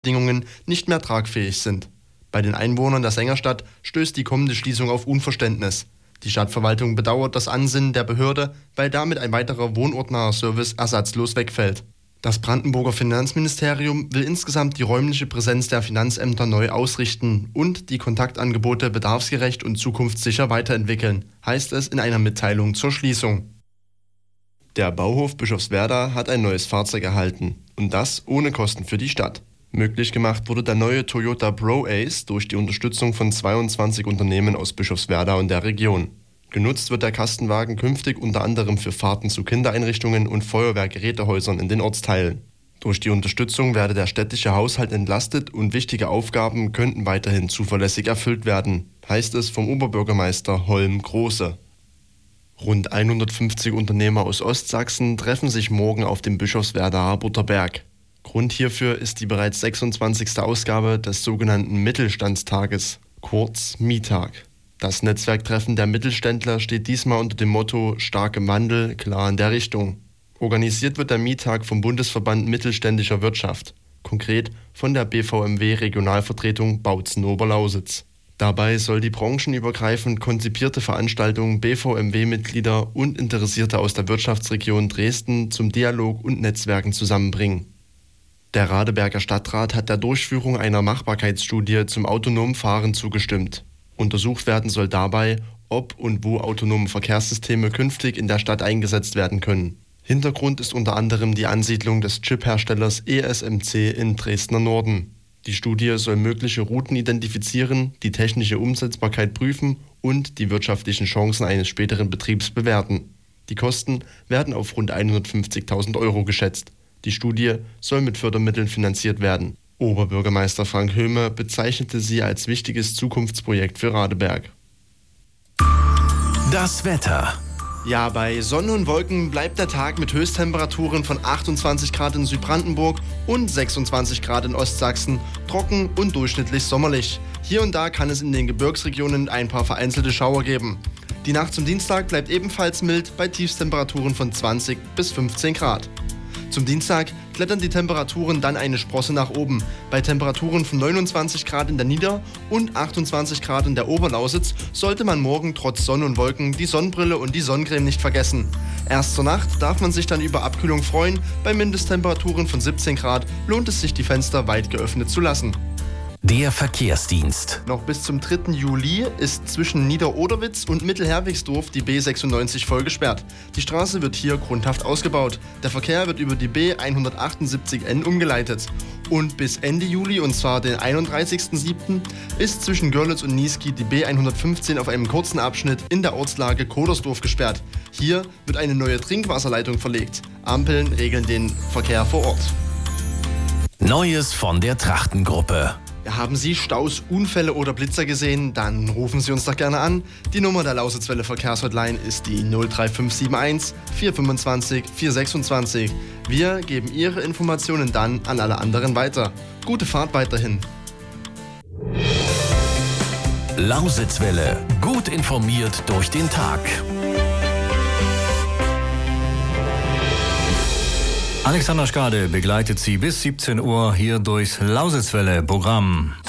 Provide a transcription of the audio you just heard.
Bedingungen nicht mehr tragfähig sind. Bei den Einwohnern der Sängerstadt stößt die kommende Schließung auf Unverständnis. Die Stadtverwaltung bedauert das Ansinnen der Behörde, weil damit ein weiterer wohnortnaher Service ersatzlos wegfällt. Das Brandenburger Finanzministerium will insgesamt die räumliche Präsenz der Finanzämter neu ausrichten und die Kontaktangebote bedarfsgerecht und zukunftssicher weiterentwickeln, heißt es in einer Mitteilung zur Schließung. Der Bauhof Bischofswerda hat ein neues Fahrzeug erhalten und das ohne Kosten für die Stadt. Möglich gemacht wurde der neue Toyota Pro-Ace durch die Unterstützung von 22 Unternehmen aus Bischofswerda und der Region. Genutzt wird der Kastenwagen künftig unter anderem für Fahrten zu Kindereinrichtungen und Feuerwehrgerätehäusern in den Ortsteilen. Durch die Unterstützung werde der städtische Haushalt entlastet und wichtige Aufgaben könnten weiterhin zuverlässig erfüllt werden, heißt es vom Oberbürgermeister Holm Große. Rund 150 Unternehmer aus Ostsachsen treffen sich morgen auf dem Bischofswerdaer Butterberg. Grund hierfür ist die bereits 26. Ausgabe des sogenannten Mittelstandstages, kurz MITAG. Das Netzwerktreffen der Mittelständler steht diesmal unter dem Motto »Stark im Wandel, klar in der Richtung«. Organisiert wird der MITAG vom Bundesverband Mittelständischer Wirtschaft, konkret von der BVMW Regionalvertretung Bautzen-Oberlausitz. Dabei soll die branchenübergreifend konzipierte Veranstaltung BVMW-Mitglieder und Interessierte aus der Wirtschaftsregion Dresden zum Dialog und Netzwerken zusammenbringen. Der Radeberger Stadtrat hat der Durchführung einer Machbarkeitsstudie zum autonomen Fahren zugestimmt. Untersucht werden soll dabei, ob und wo autonome Verkehrssysteme künftig in der Stadt eingesetzt werden können. Hintergrund ist unter anderem die Ansiedlung des Chipherstellers ESMC in Dresdner Norden. Die Studie soll mögliche Routen identifizieren, die technische Umsetzbarkeit prüfen und die wirtschaftlichen Chancen eines späteren Betriebs bewerten. Die Kosten werden auf rund 150.000 € geschätzt. Die Studie soll mit Fördermitteln finanziert werden. Oberbürgermeister Frank Höhme bezeichnete sie als wichtiges Zukunftsprojekt für Radeberg. Das Wetter. Ja, bei Sonne und Wolken bleibt der Tag mit Höchsttemperaturen von 28 Grad in Südbrandenburg und 26 Grad in Ostsachsen, trocken und durchschnittlich sommerlich. Hier und da kann es in den Gebirgsregionen ein paar vereinzelte Schauer geben. Die Nacht zum Dienstag bleibt ebenfalls mild bei Tiefstemperaturen von 20 bis 15 Grad. Zum Dienstag klettern die Temperaturen dann eine Sprosse nach oben. Bei Temperaturen von 29 Grad in der Nieder- und 28 Grad in der Oberlausitz sollte man morgen trotz Sonne und Wolken die Sonnenbrille und die Sonnencreme nicht vergessen. Erst zur Nacht darf man sich dann über Abkühlung freuen. Bei Mindesttemperaturen von 17 Grad lohnt es sich, die Fenster weit geöffnet zu lassen. Der Verkehrsdienst. Noch bis zum 3. Juli ist zwischen Nieder-Oderwitz und Mittelherwigsdorf die B96 voll gesperrt. Die Straße wird hier grundhaft ausgebaut. Der Verkehr wird über die B178N umgeleitet. Und bis Ende Juli, und zwar den 31.07., ist zwischen Görlitz und Niesky die B115 auf einem kurzen Abschnitt in der Ortslage Kodersdorf gesperrt. Hier wird eine neue Trinkwasserleitung verlegt. Ampeln regeln den Verkehr vor Ort. Neues von der Trachtengruppe. Haben Sie Staus, Unfälle oder Blitzer gesehen? Dann rufen Sie uns doch gerne an. Die Nummer der Lausitzwelle Verkehrshotline ist die 03571 425 426. Wir geben Ihre Informationen dann an alle anderen weiter. Gute Fahrt weiterhin. Lausitzwelle. Gut informiert durch den Tag. Alexander Skade begleitet Sie bis 17 Uhr hier durchs Lausitzwelle-Programm.